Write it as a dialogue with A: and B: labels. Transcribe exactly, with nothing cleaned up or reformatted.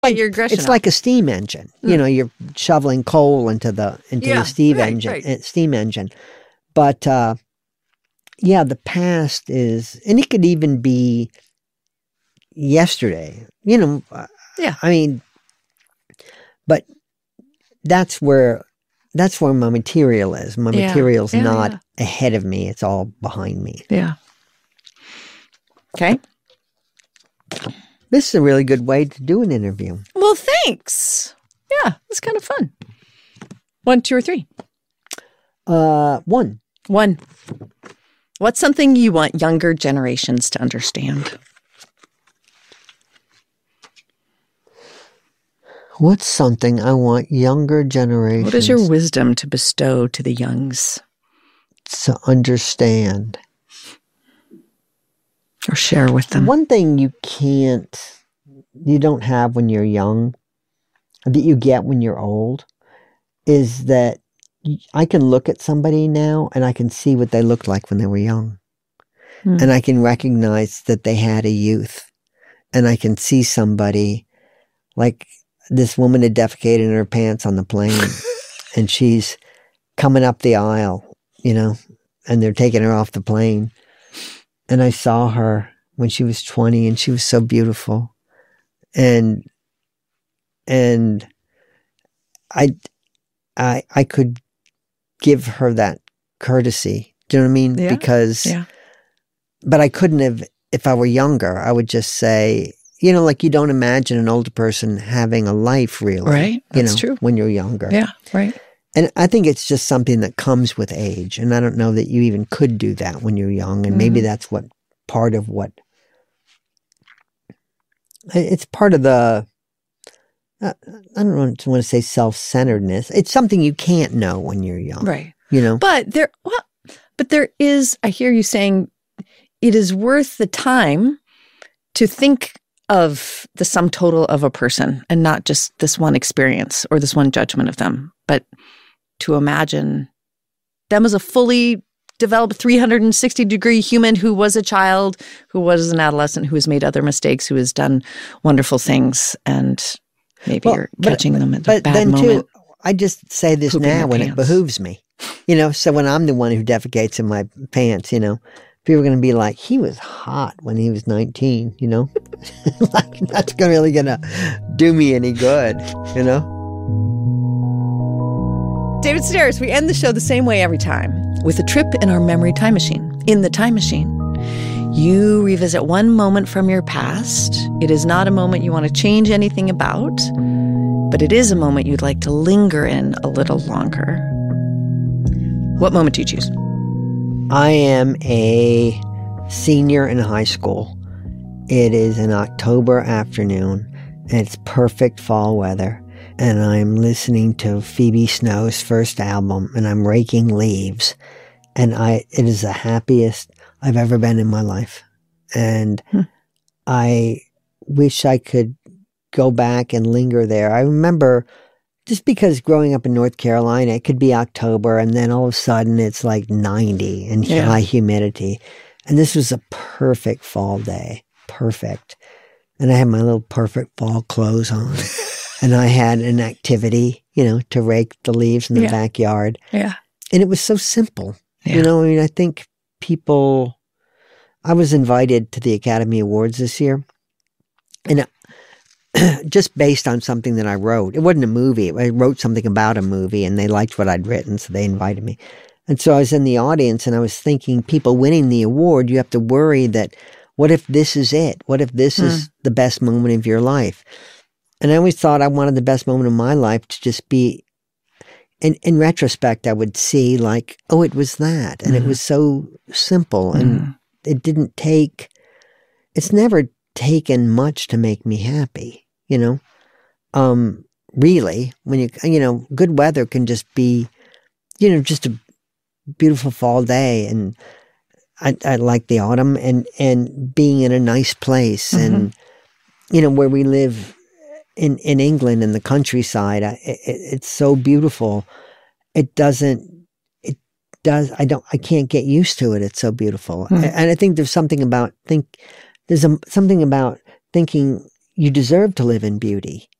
A: Get your aggression
B: It's
A: out.
B: like a steam engine. Mm. You know, you're shoveling coal into the into
A: yeah,
B: the steam
A: right,
B: engine,
A: right.
B: steam engine. But uh, yeah, the past is, and it could even be yesterday. You know,
A: yeah.
B: I mean, but that's where that's where my material is. My
A: yeah.
B: material's
A: yeah,
B: not
A: yeah.
B: ahead of me; it's all behind me.
A: Yeah. Okay.
B: This is a really good way to do an interview.
A: Well, thanks. Yeah, it's kind of fun. One, two, or three?
B: Uh, one.
A: One. What's something you want younger generations to understand?
B: What's something I want younger generations...
A: What is your wisdom to bestow to the youngs?
B: To understand.
A: Or share with them.
B: One thing you can't, you don't have when you're young, that you get when you're old, is that I can look at somebody now and I can see what they looked like when they were young. Hmm. And I can recognize that they had a youth. And I can see somebody, like this woman had defecated in her pants on the plane and she's coming up the aisle, you know, and they're taking her off the plane. And I saw her when she was twenty and she was so beautiful. And, and I, I, I could give her that courtesy. Do you know what I mean?
A: Yeah.
B: Because,
A: yeah.
B: but I couldn't have, if I were younger, I would just say, you know, like you don't imagine an older person having a life really.
A: Right. That's
B: you know,
A: true.
B: When you're younger.
A: Yeah. Right.
B: And I think it's just something that comes with age. And I don't know that you even could do that when you're young. And mm-hmm. maybe that's what part of what, it's part of the, uh, I don't want to say self-centeredness. It's something you can't know when you're young.
A: Right.
B: You know?
A: But there, well, but there is, I hear you saying it is worth the time to think of the sum total of a person and not just this one experience or this one judgment of them, but to imagine them as a fully developed three hundred sixty degree human who was a child, who was an adolescent, who has made other mistakes, who has done wonderful things, and maybe well, you're but, catching them at
B: but
A: a bad
B: then
A: moment.
B: Too, I just say this now when pants. It behooves me. You know, so when I'm the one who defecates in my pants, you know, people are going to be like, he was hot when he was nineteen, you know? Like, that's really going to do me any good, you know?
A: David Sedaris, we end the show the same way every time, with a trip in our memory time machine. In the time machine, you revisit one moment from your past. It is not a moment you want to change anything about, but it is a moment you'd like to linger in a little longer. What moment do you choose?
B: I am a senior in high school. It is an October afternoon, and it's perfect fall weather. And I'm listening to Phoebe Snow's first album, and I'm raking leaves. And I, it is the happiest I've ever been in my life. And hmm. I wish I could go back and linger there. I remember, just because growing up in North Carolina, it could be October, and then all of a sudden it's like ninety and yeah. high humidity. And this was a perfect fall day. Perfect. And I had my little perfect fall clothes on. And I had an activity, you know, to rake the leaves in the
A: yeah.
B: backyard.
A: Yeah.
B: And it was so simple.
A: Yeah.
B: You know, I mean, I think people, I was invited to the Academy Awards this year. And just based on something that I wrote. It wasn't a movie. I wrote something about a movie and they liked what I'd written, so they invited me. And so I was in the audience and I was thinking, people winning the award, you have to worry that, what if this is it? What if this hmm. is the best moment of your life? And I always thought I wanted the best moment of my life to just be, in, in retrospect, I would see like, oh, it was that. And mm. it was so simple. And mm. it didn't take, it's never taken much to make me happy, you know? Um, really, when you, you know, good weather can just be, you know, just a beautiful fall day. And I, I like the autumn and, and being in a nice place mm-hmm. and, you know, where we live in, in England in the countryside, I, it, it's so beautiful. It doesn't, it does, I don't, I can't get used to it. It's so beautiful. Mm-hmm. And I think there's something about, think, there's a, something about thinking you deserve to live in beauty.